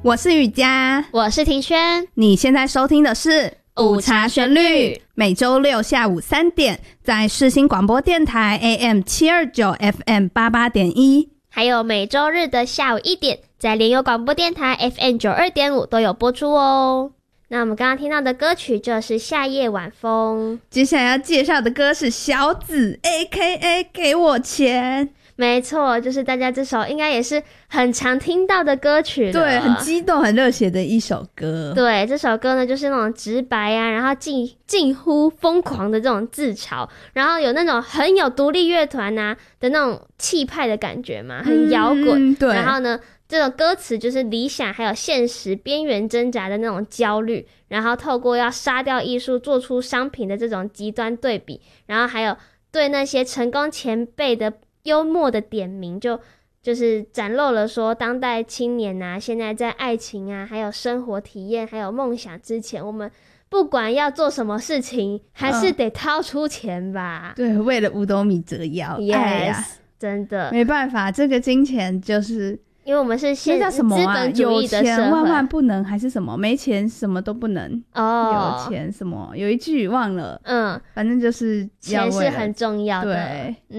我是雨佳， 我是庭轩， 你现在收听的是午茶旋律，每周六下午3点在世新广播电台 AM729 FM88.1， 还有每周日的下午1点在联友广播电台 FM92.5 都有播出哦。那我们刚刚听到的歌曲就是夏夜晚风， 接下来要介绍的歌是小紫 AKA 给我钱。 没错，就是大家这首应该也是很常听到的歌曲了， 对，很激动很热血的一首歌。 对，这首歌呢就是那种直白啊，然后近乎疯狂的这种自嘲，然后有那种很有独立乐团啊的那种气派的感觉嘛，很摇滚， 对。 然后呢这种歌词就是理想还有现实边缘挣扎的那种焦虑，然后透过要杀掉艺术做出商品的这种极端对比，然后还有对那些成功前辈的幽默的点名，就是展露了说当代青年啊，现在在爱情啊还有生活体验还有梦想之前，我们不管要做什么事情还是得掏出钱吧。 对，为了五斗米折腰。 Yes，真的没办法，这个金钱就是因为我们是资本主义的社会， 有钱万万不能还是什么，没钱什么都不能哦。 有钱什么有一句忘了， 反正就是要钱是很重要的。 对。